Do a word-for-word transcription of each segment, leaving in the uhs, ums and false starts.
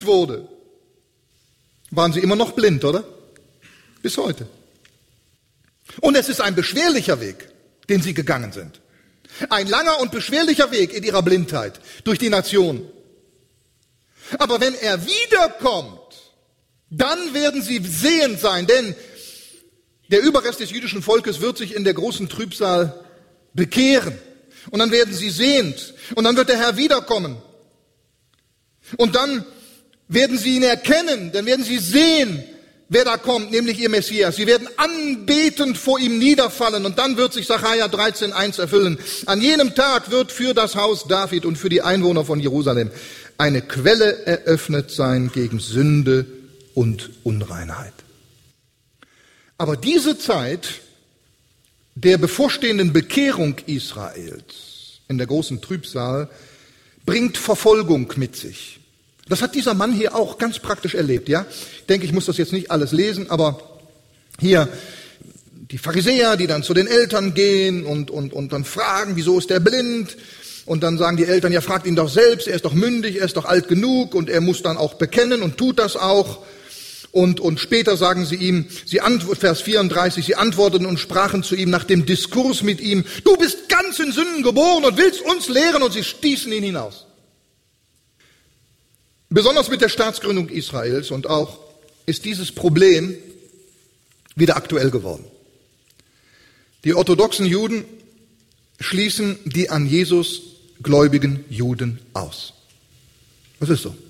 wurde, waren sie immer noch blind, oder? Bis heute. Und es ist ein beschwerlicher Weg, den sie gegangen sind. Ein langer und beschwerlicher Weg in ihrer Blindheit durch die Nation. Aber wenn er wiederkommt, dann werden sie sehend sein, denn der Überrest des jüdischen Volkes wird sich in der großen Trübsal bekehren. Und dann werden sie sehend. Und dann wird der Herr wiederkommen. Und dann werden sie ihn erkennen, dann werden sie sehen, wer da kommt, nämlich ihr Messias. Sie werden anbetend vor ihm niederfallen und dann wird sich Sacharja dreizehn eins erfüllen. An jenem Tag wird für das Haus David und für die Einwohner von Jerusalem eine Quelle eröffnet sein gegen Sünde und Unreinheit. Aber diese Zeit der bevorstehenden Bekehrung Israels in der großen Trübsal bringt Verfolgung mit sich. Das hat dieser Mann hier auch ganz praktisch erlebt, ja? Ich denke, ich muss das jetzt nicht alles lesen, aber hier die Pharisäer, die dann zu den Eltern gehen und, und, und dann fragen, wieso ist der blind? Und dann sagen die Eltern, ja, fragt ihn doch selbst, er ist doch mündig, er ist doch alt genug und er muss dann auch bekennen und tut das auch. Und, und später sagen sie ihm, sie antworten, Vers vierunddreißig, sie antworteten und sprachen zu ihm nach dem Diskurs mit ihm, du bist ganz in Sünden geboren und willst uns lehren, und sie stießen ihn hinaus. Besonders mit der Staatsgründung Israels und auch ist dieses Problem wieder aktuell geworden. Die orthodoxen Juden schließen die an Jesus gläubigen Juden aus. Das ist so.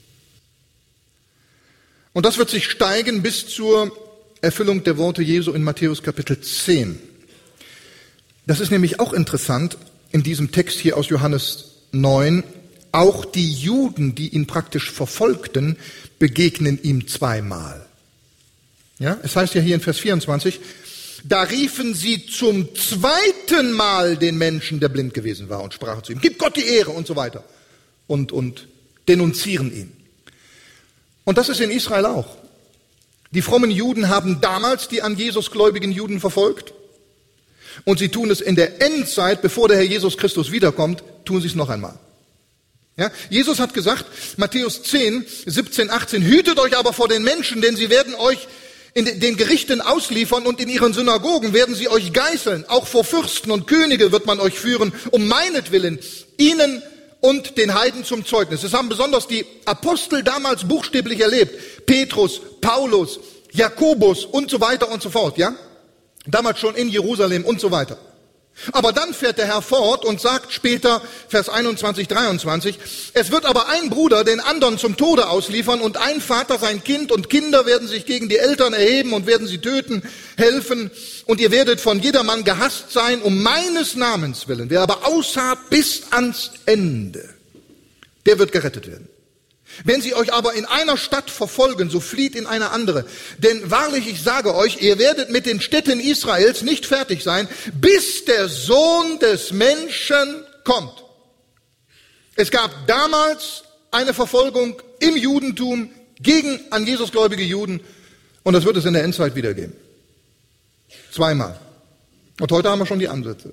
Und das wird sich steigen bis zur Erfüllung der Worte Jesu in Matthäus Kapitel zehn. Das ist nämlich auch interessant in diesem Text hier aus Johannes neun. Auch die Juden, die ihn praktisch verfolgten, begegnen ihm zweimal. Ja, es heißt ja hier in Vers vierundzwanzig, da riefen sie zum zweiten Mal den Menschen, der blind gewesen war, und sprachen zu ihm, gib Gott die Ehre und so weiter, und, und denunzieren ihn. Und das ist in Israel auch. Die frommen Juden haben damals die an Jesus gläubigen Juden verfolgt, und sie tun es in der Endzeit, bevor der Herr Jesus Christus wiederkommt, tun sie es noch einmal. Ja, Jesus hat gesagt, Matthäus zehn, siebzehn, achtzehn, hütet euch aber vor den Menschen, denn sie werden euch in den Gerichten ausliefern und in ihren Synagogen werden sie euch geißeln. Auch vor Fürsten und Könige wird man euch führen, um meinetwillen, ihnen und den Heiden zum Zeugnis. Das haben besonders die Apostel damals buchstäblich erlebt. Petrus, Paulus, Jakobus und so weiter und so fort, ja? Damals schon in Jerusalem und so weiter. Aber dann fährt der Herr fort und sagt später, Vers einundzwanzig, dreiundzwanzig, es wird aber ein Bruder den anderen zum Tode ausliefern und ein Vater sein Kind, und Kinder werden sich gegen die Eltern erheben und werden sie töten, helfen, und ihr werdet von jedermann gehasst sein, um meines Namens willen. Wer aber ausharrt bis ans Ende, der wird gerettet werden. Wenn sie euch aber in einer Stadt verfolgen, so flieht in eine andere. Denn wahrlich, ich sage euch, ihr werdet mit den Städten Israels nicht fertig sein, bis der Sohn des Menschen kommt. Es gab damals eine Verfolgung im Judentum gegen an Jesus gläubige Juden, und das wird es in der Endzeit wieder geben. Zweimal. Und heute haben wir schon die Ansätze.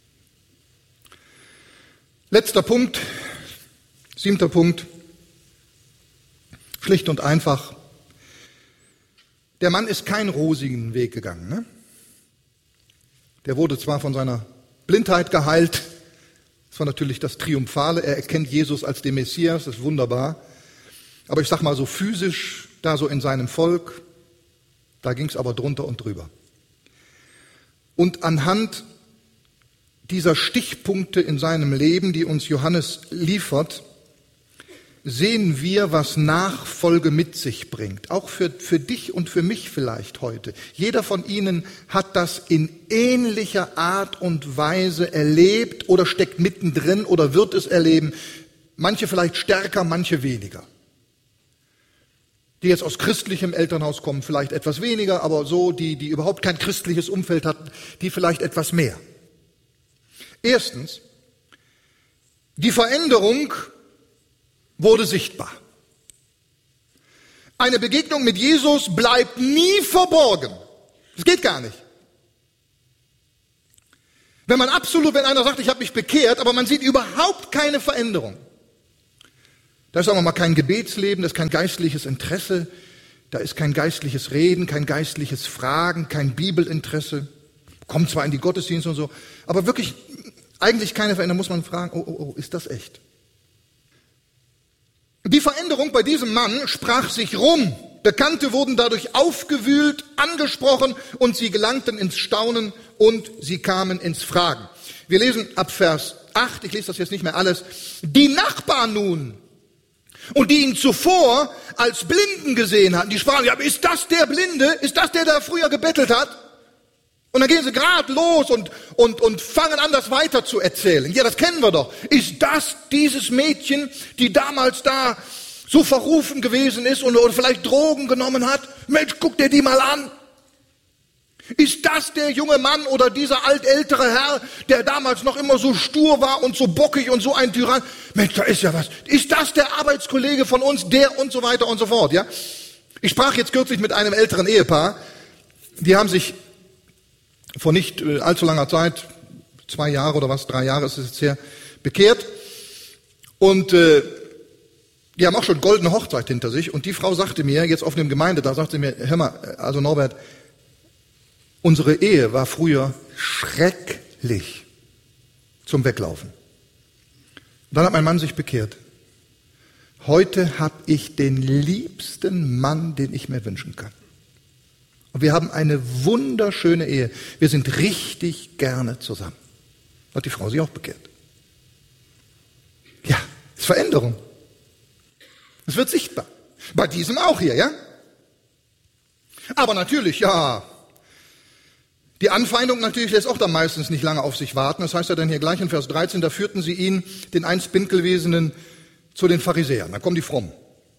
Letzter Punkt, siebter Punkt. Schlicht und einfach, der Mann ist keinen rosigen Weg gegangen. Ne? Der wurde zwar von seiner Blindheit geheilt, das war natürlich das Triumphale, er erkennt Jesus als den Messias, das ist wunderbar. Aber ich sag mal so physisch, da so in seinem Volk, da ging es aber drunter und drüber. Und anhand dieser Stichpunkte in seinem Leben, die uns Johannes liefert, sehen wir, was Nachfolge mit sich bringt. Auch für, für dich und für mich vielleicht heute. Jeder von Ihnen hat das in ähnlicher Art und Weise erlebt oder steckt mittendrin oder wird es erleben. Manche vielleicht stärker, manche weniger. Die jetzt aus christlichem Elternhaus kommen, vielleicht etwas weniger, aber so, die, die überhaupt kein christliches Umfeld hatten, die vielleicht etwas mehr. Erstens, die Veränderung wurde sichtbar. Eine Begegnung mit Jesus bleibt nie verborgen. Das geht gar nicht. Wenn man absolut, wenn einer sagt, ich habe mich bekehrt, aber man sieht überhaupt keine Veränderung, Da ist, sagen wir mal, kein Gebetsleben, da ist kein geistliches Interesse, da ist kein geistliches Reden, kein geistliches Fragen, kein Bibelinteresse. Kommt zwar in die Gottesdienste und so, aber wirklich eigentlich keine Veränderung. Muss man fragen, oh, oh, oh, ist das echt? Die Veränderung bei diesem Mann sprach sich rum. Bekannte wurden dadurch aufgewühlt, angesprochen und sie gelangten ins Staunen und sie kamen ins Fragen. Wir lesen ab Vers acht, ich lese das jetzt nicht mehr alles. Die Nachbarn nun, und die ihn zuvor als Blinden gesehen hatten, die sprachen, ja, ist das der Blinde? Ist das der, der früher gebettelt hat? Und dann gehen sie gerade los und, und, und fangen an, das weiter zu erzählen. Ja, das kennen wir doch. Ist das dieses Mädchen, die damals da so verrufen gewesen ist und oder vielleicht Drogen genommen hat? Mensch, guck dir die mal an. Ist das der junge Mann oder dieser altältere Herr, der damals noch immer so stur war und so bockig und so ein Tyrann? Mensch, da ist ja was. Ist das der Arbeitskollege von uns, der und so weiter und so fort, ja? Ich sprach jetzt kürzlich mit einem älteren Ehepaar. Die haben sich vor nicht allzu langer Zeit, zwei Jahre oder was, drei Jahre ist es jetzt her, bekehrt. Und äh, die haben auch schon goldene Hochzeit hinter sich. Und die Frau sagte mir, jetzt auf einem Gemeinde, da sagte sie mir, hör mal, also Norbert, unsere Ehe war früher schrecklich zum Weglaufen. Dann hat mein Mann sich bekehrt. Heute habe ich den liebsten Mann, den ich mir wünschen kann. Und wir haben eine wunderschöne Ehe. Wir sind richtig gerne zusammen. Hat die Frau sich auch bekehrt. Ja, ist Veränderung. Es wird sichtbar. Bei diesem auch hier, ja? Aber natürlich, ja, die Anfeindung natürlich lässt auch dann meistens nicht lange auf sich warten. Das heißt ja dann hier gleich in Vers dreizehn, da führten sie ihn, den einst Pinkelwesenen, zu den Pharisäern. Da kommen die Frommen.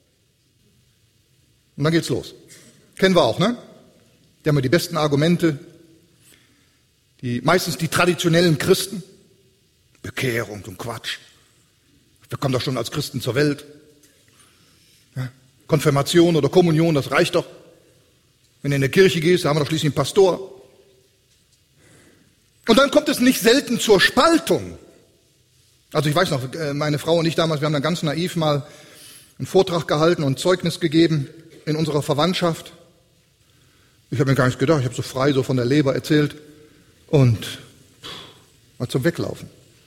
Und dann geht's los. Kennen wir auch, ne? Die haben ja die besten Argumente, die, meistens die traditionellen Christen. Bekehrung und Quatsch. Wir kommen doch schon als Christen zur Welt. Ja? Konfirmation oder Kommunion, das reicht doch. Wenn du in der Kirche gehst, da haben wir doch schließlich einen Pastor. Und dann kommt es nicht selten zur Spaltung. Also ich weiß noch, meine Frau und ich damals, wir haben dann ganz naiv mal einen Vortrag gehalten und Zeugnis gegeben in unserer Verwandtschaft. Ich habe mir gar nichts gedacht, ich habe so frei so von der Leber erzählt und mal zum Weglaufen.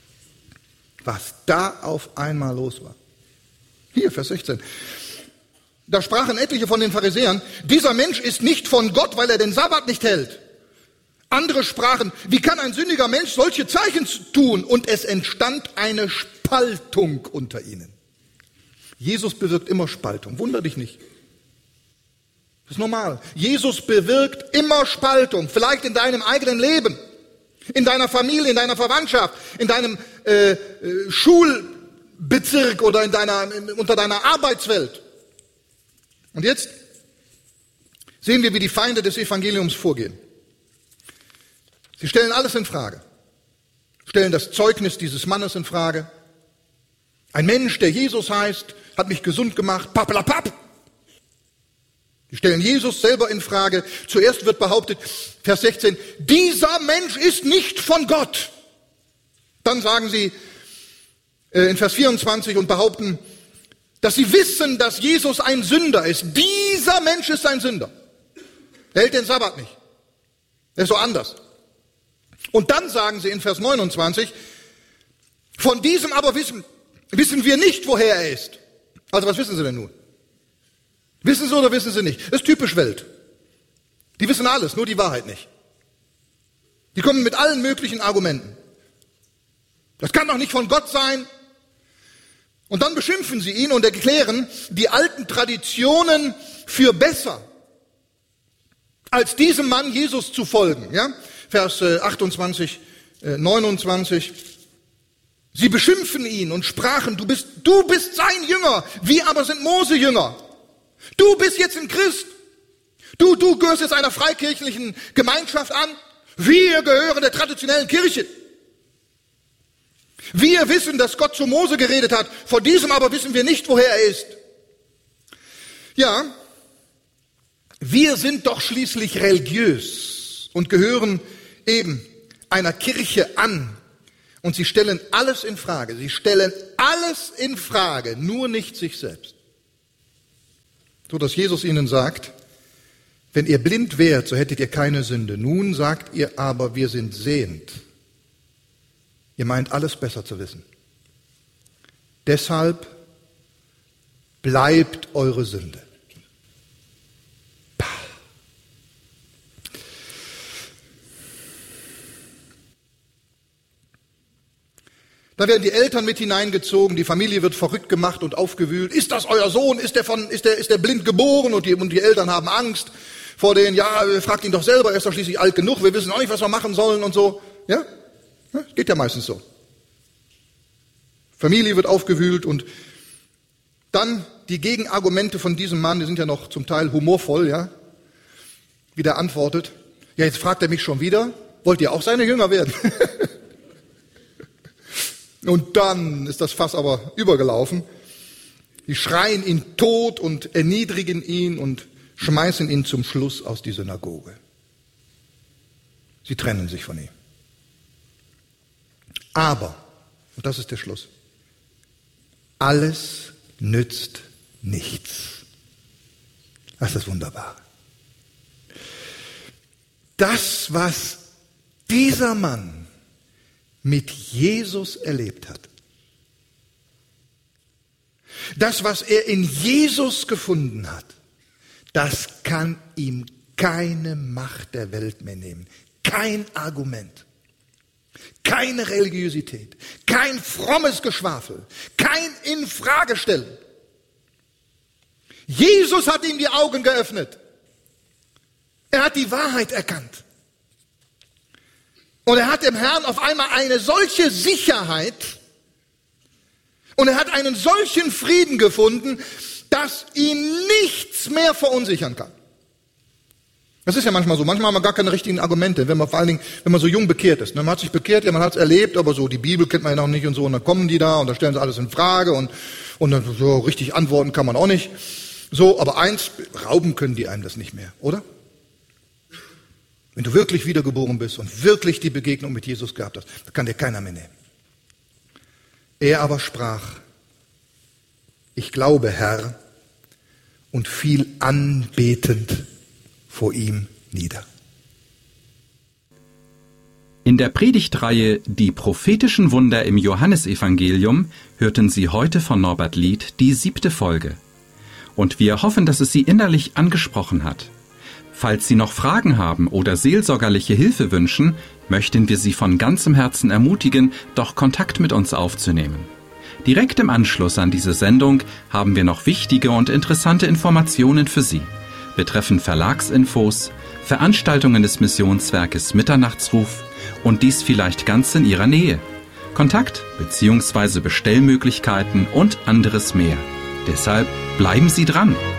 Was da auf einmal los war. Hier, Vers sechzehn. Da sprachen etliche von den Pharisäern, dieser Mensch ist nicht von Gott, weil er den Sabbat nicht hält. Andere sprachen, wie kann ein sündiger Mensch solche Zeichen tun? Und es entstand eine Spaltung unter ihnen. Jesus bewirkt immer Spaltung, wunder dich nicht. Das ist normal. Jesus bewirkt immer Spaltung, vielleicht in deinem eigenen Leben, in deiner Familie, in deiner Verwandtschaft, in deinem äh, äh, Schulbezirk oder in deiner, in, unter deiner Arbeitswelt. Und jetzt sehen wir, wie die Feinde des Evangeliums vorgehen. Sie stellen alles in Frage, stellen das Zeugnis dieses Mannes in Frage. Ein Mensch, der Jesus heißt, hat mich gesund gemacht, pappelapapp. Sie stellen Jesus selber in Frage. Zuerst wird behauptet, Vers sechzehn, dieser Mensch ist nicht von Gott. Dann sagen sie äh, in Vers vierundzwanzig und behaupten, dass sie wissen, dass Jesus ein Sünder ist. Dieser Mensch ist ein Sünder. Er hält den Sabbat nicht. Er ist so anders. Und dann sagen sie in Vers neunundzwanzig, von diesem aber wissen, wissen wir nicht, woher er ist. Also was wissen sie denn nun? Wissen sie oder wissen sie nicht? Das ist typisch Welt. Die wissen alles, nur die Wahrheit nicht. Die kommen mit allen möglichen Argumenten. Das kann doch nicht von Gott sein. Und dann beschimpfen sie ihn und erklären die alten Traditionen für besser, als diesem Mann Jesus zu folgen. Ja? Vers achtundzwanzig, neunundzwanzig. Sie beschimpfen ihn und sprachen, du bist, du bist sein Jünger, wir aber sind Mose-Jünger. Du bist jetzt ein Christ. Du, du gehörst jetzt einer freikirchlichen Gemeinschaft an. Wir gehören der traditionellen Kirche. Wir wissen, dass Gott zu Mose geredet hat. Von diesem aber wissen wir nicht, woher er ist. Ja, wir sind doch schließlich religiös und gehören eben einer Kirche an. Und sie stellen alles in Frage. Sie stellen alles in Frage, nur nicht sich selbst. So dass Jesus ihnen sagt, wenn ihr blind wärt, so hättet ihr keine Sünde. Nun sagt ihr aber, wir sind sehend. Ihr meint alles besser zu wissen. Deshalb bleibt eure Sünde. Pah. Da werden die Eltern mit hineingezogen, die Familie wird verrückt gemacht und aufgewühlt. Ist das euer Sohn? Ist der, von, ist der, ist der blind geboren? Und die, und die Eltern haben Angst vor denen. Ja, fragt ihn doch selber, er ist doch schließlich alt genug. Wir wissen auch nicht, was wir machen sollen und so. Ja? Ja, geht ja meistens so. Familie wird aufgewühlt und dann die Gegenargumente von diesem Mann, die sind ja noch zum Teil humorvoll, ja, wie der antwortet. Ja, jetzt fragt er mich schon wieder, wollt ihr auch seine Jünger werden? Und dann ist das Fass aber übergelaufen. Die schreien ihn tot und erniedrigen ihn und schmeißen ihn zum Schluss aus die Synagoge. Sie trennen sich von ihm. Aber, und das ist der Schluss, alles nützt nichts. Das ist das Wunderbare. Das, was dieser Mann mit Jesus erlebt hat, das, was er in Jesus gefunden hat, das kann ihm keine Macht der Welt mehr nehmen. Kein Argument. Keine Religiosität, kein frommes Geschwafel, kein Infragestellen. Jesus hat ihm die Augen geöffnet. Er hat die Wahrheit erkannt. Und er hat im Herrn auf einmal eine solche Sicherheit und er hat einen solchen Frieden gefunden, dass ihn nichts mehr verunsichern kann. Das ist ja manchmal so. Manchmal haben wir gar keine richtigen Argumente, wenn man vor allen Dingen, wenn man so jung bekehrt ist. Man hat sich bekehrt, ja, man hat es erlebt, aber so die Bibel kennt man ja noch nicht und so. Und dann kommen die da und dann stellen sie alles in Frage und und dann so richtig antworten kann man auch nicht. So, aber eins, rauben können die einem das nicht mehr, oder? Wenn du wirklich wiedergeboren bist und wirklich die Begegnung mit Jesus gehabt hast, das kann dir keiner mehr nehmen. Er aber sprach, ich glaube, Herr, und fiel anbetend vor ihm nieder. In der Predigtreihe Die prophetischen Wunder im Johannesevangelium hörten Sie heute von Norbert Lied die siebte Folge. Und wir hoffen, dass es Sie innerlich angesprochen hat. Falls Sie noch Fragen haben oder seelsorgerliche Hilfe wünschen, möchten wir Sie von ganzem Herzen ermutigen, doch Kontakt mit uns aufzunehmen. Direkt im Anschluss an diese Sendung haben wir noch wichtige und interessante Informationen für Sie. Betreffend Verlagsinfos, Veranstaltungen des Missionswerkes Mitternachtsruf und dies vielleicht ganz in Ihrer Nähe. Kontakt bzw. Bestellmöglichkeiten und anderes mehr. Deshalb bleiben Sie dran!